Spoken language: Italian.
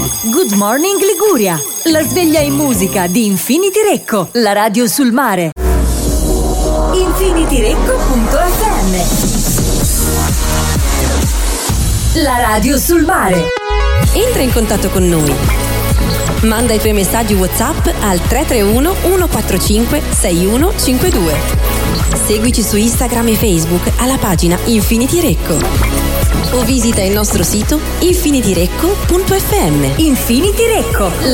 Good Morning Liguria, la sveglia in musica di Infinity Recco, la radio sul mare. infinityrecco.fm, la radio sul mare. Entra in contatto con noi. Manda i tuoi messaggi WhatsApp al 331 145 6152. Seguici su Instagram e Facebook alla pagina Infinity Recco. O visita il nostro sito infinityrecco.fm. Infinity Recco,